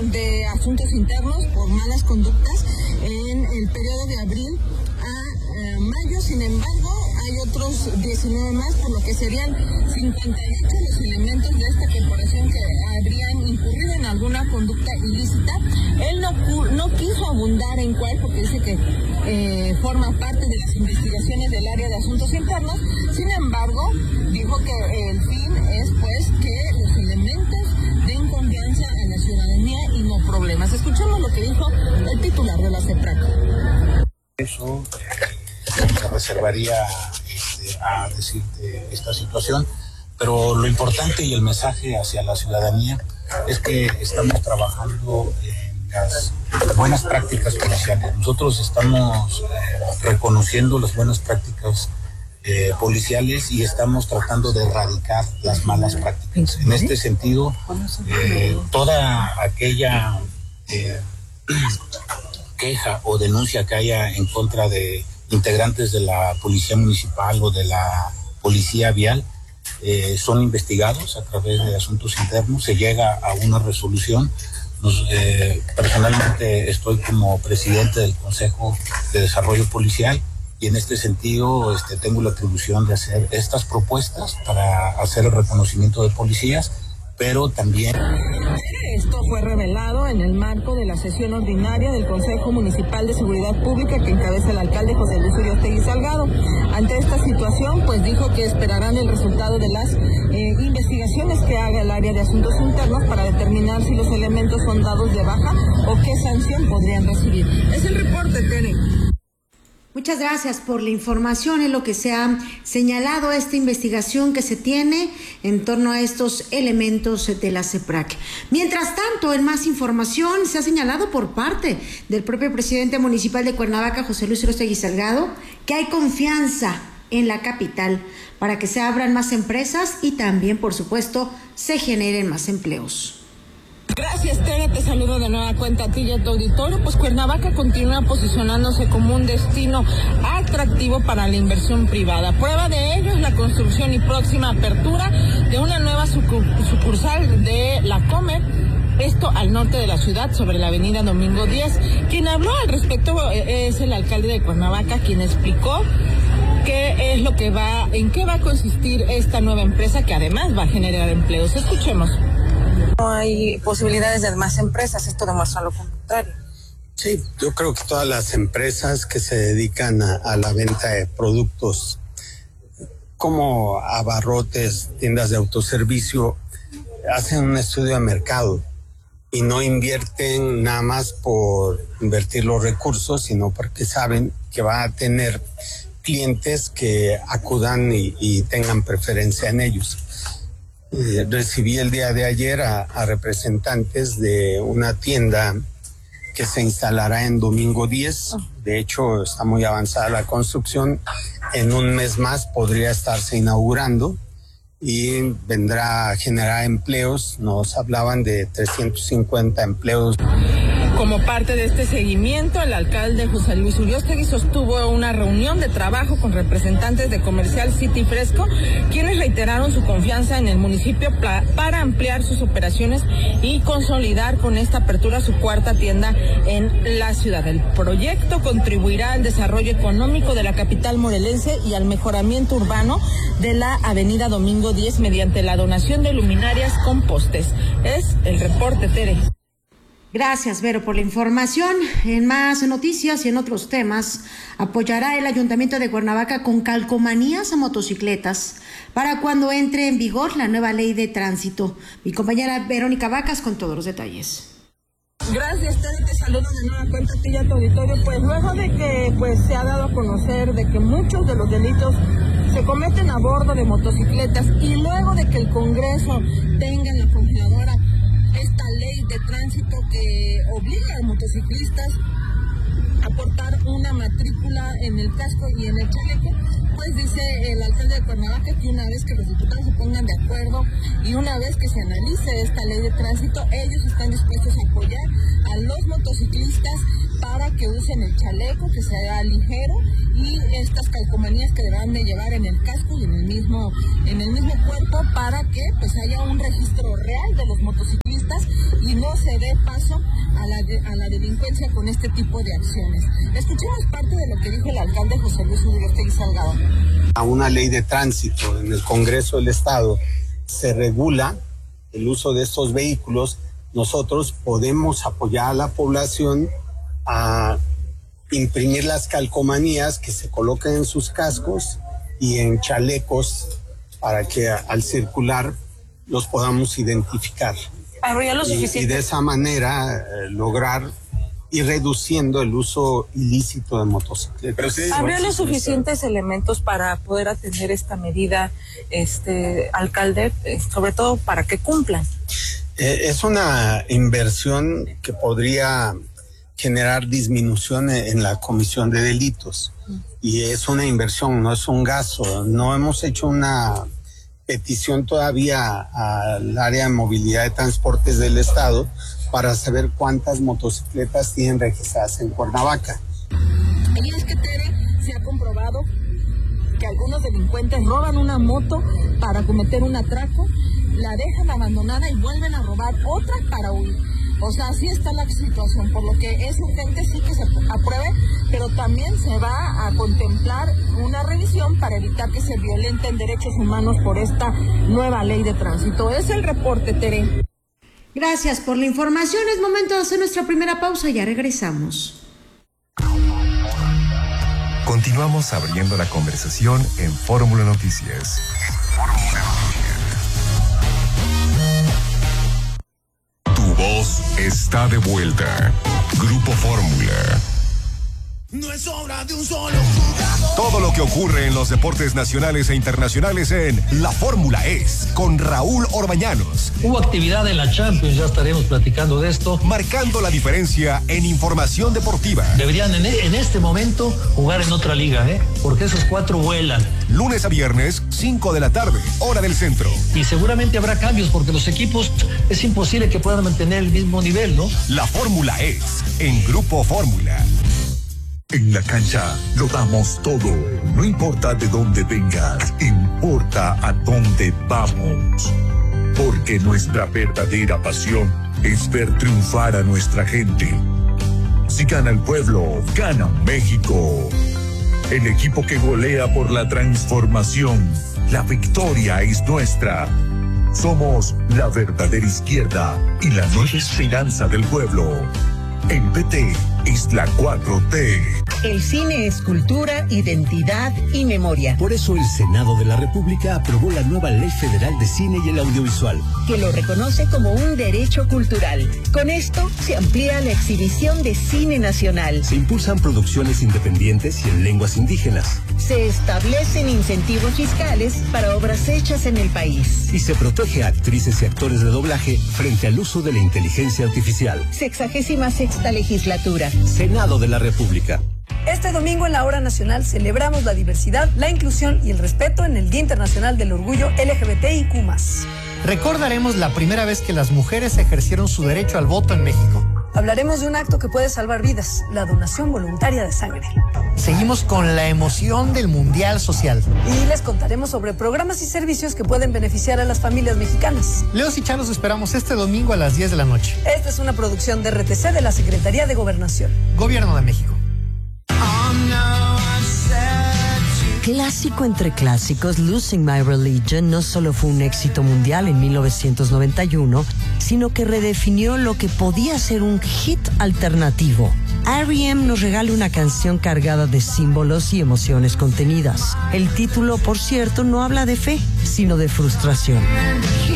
de Asuntos Internos por malas conductas en el periodo de abril a mayo. Sin embargo, hay otros 19 más, por lo que serían 58 los elementos de esta corporación que habrían incurrido en alguna conducta ilícita. Él no quiso abundar en cuál, porque dice que forma parte de las investigaciones del área de Asuntos Internos. Sin embargo, dijo que el fin es pues que los elementos den confianza a la ciudadanía y no problemas. Escuchemos lo que dijo el titular de la CEPRAC. Eso se reservaría a decirte esta situación, pero lo importante y el mensaje hacia la ciudadanía es que estamos trabajando en las buenas prácticas policiales. Nosotros estamos reconociendo las buenas prácticas policiales y estamos tratando de erradicar las malas prácticas. En este sentido, toda aquella queja o denuncia que haya en contra de integrantes de la Policía Municipal o de la Policía Vial son investigados a través de Asuntos Internos, se llega a una resolución. Personalmente estoy como presidente del Consejo de Desarrollo Policial y en este sentido tengo la atribución de hacer estas propuestas para hacer el reconocimiento de policías, pero también... Esto fue revelado en el marco de la sesión ordinaria del Consejo Municipal de Seguridad Pública que encabeza el alcalde José Luis Uriostegui Salgado. Ante esta situación, pues dijo que esperarán el resultado de las investigaciones que haga el área de Asuntos Internos para determinar si los elementos son dados de baja o qué sanción podrían recibir. Es el reporte, Tere. Muchas gracias por la información. Es lo que se ha señalado esta investigación que se tiene en torno a estos elementos de la CEPRAC. Mientras tanto, en más información, se ha señalado por parte del propio presidente municipal de Cuernavaca, José Luis Uriostegui Salgado, que hay confianza en la capital para que se abran más empresas y también, por supuesto, se generen más empleos. Gracias, Tere, te saludo de nueva cuenta a ti y a tu auditorio. Pues Cuernavaca continúa posicionándose como un destino atractivo para la inversión privada. Prueba de ello es la construcción y próxima apertura de una nueva sucursal de la Comer, esto al norte de la ciudad, sobre la avenida Domingo 10. Quien habló al respecto es el alcalde de Cuernavaca, quien explicó qué es lo que en qué va a consistir esta nueva empresa que además va a generar empleos. Escuchemos. No hay posibilidades de más empresas, esto demuestra lo contrario. Sí, yo creo que todas las empresas que se dedican a la venta de productos como abarrotes, tiendas de autoservicio, hacen un estudio de mercado y no invierten nada más por invertir los recursos, sino porque saben que va a tener clientes que acudan y tengan preferencia en ellos. Recibí el día de ayer a representantes de una tienda que se instalará en Domingo 10. De hecho, está muy avanzada la construcción. En un mes más podría estarse inaugurando y vendrá a generar empleos. Nos hablaban de 350 empleos. Como parte de este seguimiento, el alcalde José Luis Uriostegui sostuvo una reunión de trabajo con representantes de Comercial City Fresco, quienes reiteraron su confianza en el municipio para ampliar sus operaciones y consolidar con esta apertura su cuarta tienda en la ciudad. El proyecto contribuirá al desarrollo económico de la capital morelense y al mejoramiento urbano de la avenida Domingo 10 mediante la donación de luminarias con postes. Es el reporte, Tere. Gracias, Vero, por la información. En más noticias y en otros temas, apoyará el Ayuntamiento de Cuernavaca con calcomanías a motocicletas para cuando entre en vigor la nueva ley de tránsito. Mi compañera Verónica Vacas con todos los detalles. Gracias, Tere, te saludo de nueva cuenta a ti y a tu auditorio. Pues luego de que se ha dado a conocer de que muchos de los delitos se cometen a bordo de motocicletas y luego de que el Congreso tenga en la congeladora esta ley de tránsito que obliga a motociclistas a portar una matrícula en el casco y en el chaleco, pues dice el alcalde de Cuernavaca que una vez que los diputados se pongan de acuerdo y una vez que se analice esta ley de tránsito, ellos están dispuestos a apoyar a los motociclistas para que usen el chaleco, que sea ligero, y estas calcomanías que deberán de llevar en el casco y en el mismo cuerpo para que pues haya un registro real de los motociclistas y no se dé paso a la delincuencia con este tipo de acciones. Escuchemos parte de lo que dijo el alcalde José Luis Uriostegui Salgado. A una ley de tránsito en el Congreso del Estado se regula el uso de estos vehículos. Nosotros podemos apoyar a la población a imprimir las calcomanías que se coloquen en sus cascos y en chalecos para que al circular los podamos identificar. ¿Habría lo suficiente? Y de esa manera lograr ir reduciendo el uso ilícito de motocicletas. ¿Habría los suficientes elementos para poder atender esta medida, alcalde, sobre todo para que cumplan? Es una inversión que podría generar disminución en la comisión de delitos. Y es una inversión, no es un gasto. No hemos hecho una petición todavía al área de movilidad de transportes del Estado para saber cuántas motocicletas tienen registradas en Cuernavaca. Y es que, Tere, se ha comprobado que algunos delincuentes roban una moto para cometer un atraco, la dejan abandonada y vuelven a robar otra para huir. O sea, así está la situación, por lo que es urgente sí que se apruebe, pero también se va a contemplar una revisión para evitar que se violenten derechos humanos por esta nueva ley de tránsito. Es el reporte, Tere. Gracias por la información. Es momento de hacer nuestra primera pausa. Ya regresamos. Continuamos abriendo la conversación en Fórmula Noticias. Tu voz está de vuelta. Grupo Fórmula. No es obra de un solo jugador. Todo lo que ocurre en los deportes nacionales e internacionales en La Fórmula es con Raúl Orbañanos. Hubo actividad en la Champions, ya estaremos platicando de esto. Marcando la diferencia en información deportiva. Deberían en este momento jugar en otra liga, porque esos 4 vuelan. Lunes a viernes, 5 de la tarde, hora del centro. Y seguramente habrá cambios porque los equipos es imposible que puedan mantener el mismo nivel, ¿no? La Fórmula es en Grupo Fórmula. En la cancha lo damos todo. No importa de dónde vengas, importa a dónde vamos. Porque nuestra verdadera pasión es ver triunfar a nuestra gente. Si gana el pueblo, gana México. El equipo que golea por la transformación. La victoria es nuestra. Somos la verdadera izquierda y la nueva esperanza del pueblo. En PT es la 4T. El cine es cultura, identidad y memoria. Por eso el Senado de la República aprobó la nueva Ley Federal de Cine y el Audiovisual, que lo reconoce como un derecho cultural. Con esto se amplía la exhibición de cine nacional. Se impulsan producciones independientes y en lenguas indígenas. Se establecen incentivos fiscales para obras hechas en el país. Y se protege a actrices y actores de doblaje frente al uso de la inteligencia artificial. 66ª legislatura. Senado de la República. Este domingo en la Hora Nacional celebramos la diversidad, la inclusión y el respeto en el Día Internacional del Orgullo LGBTIQ+. Recordaremos la primera vez que las mujeres ejercieron su derecho al voto en México. Hablaremos de un acto que puede salvar vidas, la donación voluntaria de sangre. Seguimos con la emoción del Mundial Social. Y les contaremos sobre programas y servicios que pueden beneficiar a las familias mexicanas. Leos y Chá los esperamos este domingo a las 10 de la noche. Esta es una producción de RTC de la Secretaría de Gobernación. Gobierno de México. Clásico entre clásicos, Losing My Religion no solo fue un éxito mundial en 1991, sino que redefinió lo que podía ser un hit alternativo. R.E.M. nos regala una canción cargada de símbolos y emociones contenidas. El título, por cierto, no habla de fe, sino de frustración.